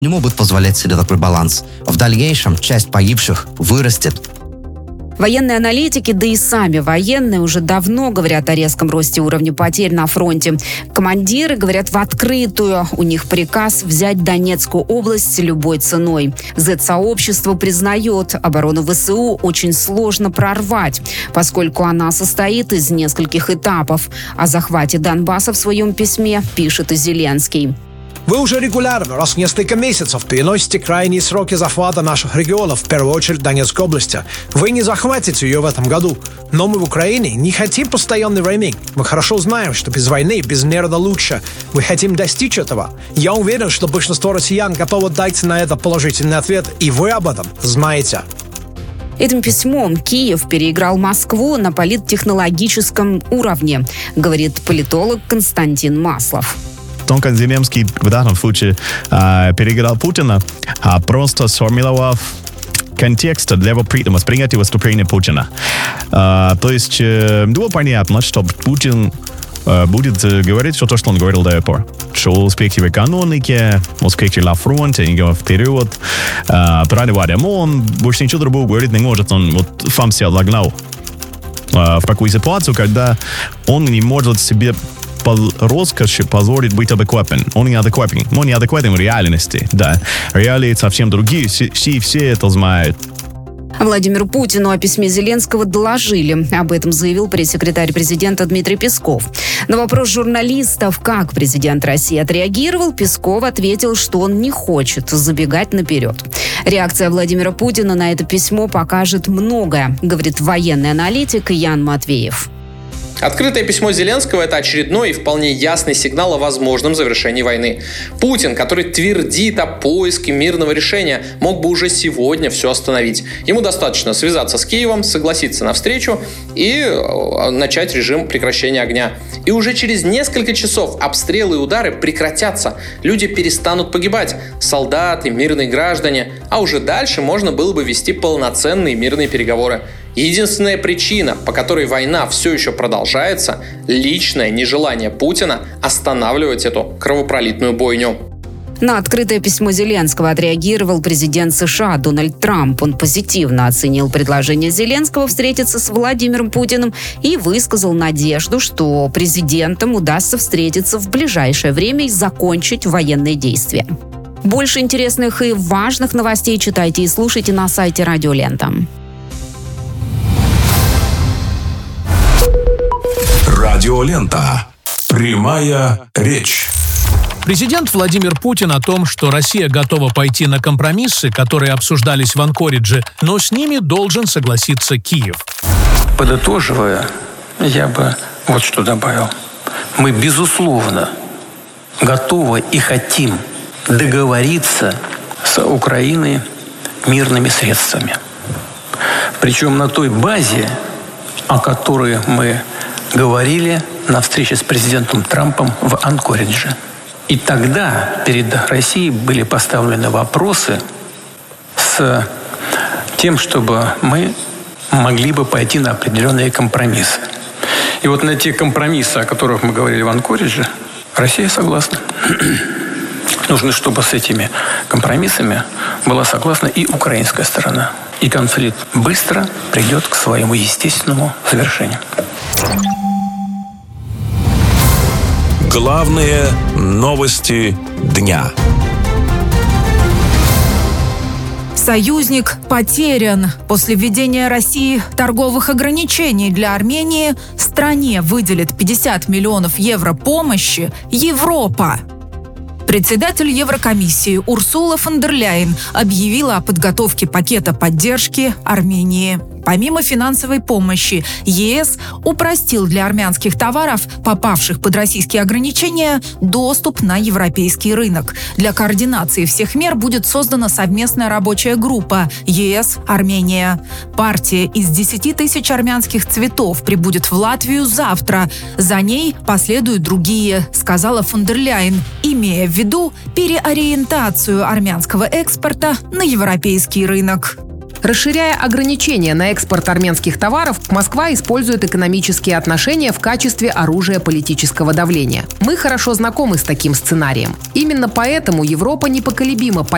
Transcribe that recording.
не могут позволять себе такой баланс. В дальнейшем часть погибших вырастет. Военные аналитики, да и сами военные уже давно говорят о резком росте уровня потерь на фронте. Командиры говорят в открытую. У них приказ взять Донецкую область любой ценой. Z-сообщество признает, оборону ВСУ очень сложно прорвать, поскольку она состоит из нескольких этапов. О захвате Донбасса в своем письме пишет и Зеленский. Вы уже регулярно, раз в несколько месяцев, переносите крайние сроки захвата наших регионов, в первую очередь Донецкой области. Вы не захватите ее в этом году. Но мы в Украине не хотим постоянной войны. Мы хорошо знаем, что без войны безмерно лучше. Мы хотим достичь этого. Я уверен, что большинство россиян готовы дать на это положительный ответ, и вы об этом знаете. Этим письмом Киев переиграл Москву на политтехнологическом уровне, говорит политолог Константин Маслов. Как Зеленский в данном случае переиграл Путина, просто сформировав контекст для восприятия выступления Путина. То есть было понятно, что Путин будет говорить все то, что он говорил до этого пор. Что успехи в экономике, успехи на фронте, идем вперед. Правильно, он больше ничего другого говорить не может. Он вот сам себя загнал в такую ситуацию, когда он не может себе по роскоши позволить быть адекватным. Он не адекватен. Он не адекватен в реальности. Да. Реалии совсем другие. Все это знают. Владимиру Путину о письме Зеленского доложили. Об этом заявил пресс-секретарь президента Дмитрий Песков. На вопрос журналистов, как президент России отреагировал, Песков ответил, что он не хочет забегать наперед. Реакция Владимира Путина на это письмо покажет многое, говорит военный аналитик Ян Матвеев. Открытое письмо Зеленского – это очередной и вполне ясный сигнал о возможном завершении войны. Путин, который твердит о поиске мирного решения, мог бы уже сегодня все остановить. Ему достаточно связаться с Киевом, согласиться на встречу и начать режим прекращения огня. И уже через несколько часов обстрелы и удары прекратятся. Люди перестанут погибать. Солдаты, мирные граждане. А уже дальше можно было бы вести полноценные мирные переговоры. Единственная причина, по которой война все еще продолжается – личное нежелание Путина останавливать эту кровопролитную бойню. На открытое письмо Зеленского отреагировал президент США Дональд Трамп. Он позитивно оценил предложение Зеленского встретиться с Владимиром Путиным и высказал надежду, что президентам удастся встретиться в ближайшее время и закончить военные действия. Больше интересных и важных новостей читайте и слушайте на сайте Радио Лента. Радио Лента. Прямая речь. Президент Владимир Путин о том, что Россия готова пойти на компромиссы, которые обсуждались в Анкоридже, но с ними должен согласиться Киев. Подытоживая, я бы вот что добавил. Мы, безусловно, готовы и хотим договориться с Украиной мирными средствами. Причем на той базе, о которой мы говорили на встрече с президентом Трампом в Анкоридже. И тогда перед Россией были поставлены вопросы с тем, чтобы мы могли бы пойти на определенные компромиссы. И вот на те компромиссы, о которых мы говорили в Анкоридже, Россия согласна. Нужно, чтобы с этими компромиссами была согласна и украинская сторона. И конфликт быстро придет к своему естественному завершению. Главные новости дня. Союзник потерян. После введения России торговых ограничений для Армении стране выделит 50 миллионов евро помощи Европа. Председатель Еврокомиссии Урсула фон дер Ляйен объявила о подготовке пакета поддержки Армении. Помимо финансовой помощи, ЕС упростил для армянских товаров, попавших под российские ограничения, доступ на европейский рынок. Для координации всех мер будет создана совместная рабочая группа ЕС-Армения. Партия из 10 тысяч армянских цветов прибудет в Латвию завтра. За ней последуют другие, сказала фон дер Ляйен, имея в виду переориентацию армянского экспорта на европейский рынок. Расширяя ограничения на экспорт армянских товаров, Москва использует экономические отношения в качестве оружия политического давления. Мы хорошо знакомы с таким сценарием. Именно поэтому Европа непоколебимо поддерживает